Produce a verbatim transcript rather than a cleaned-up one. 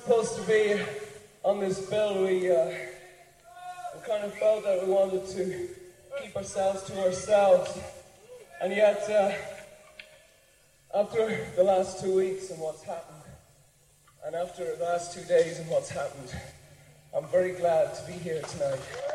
supposed to be on this bill, we, uh, we kind of felt that we wanted to keep ourselves to ourselves. And yet, uh, after the last two weeks and what's happened, and after the last two days and what's happened, I'm very glad to be here tonight.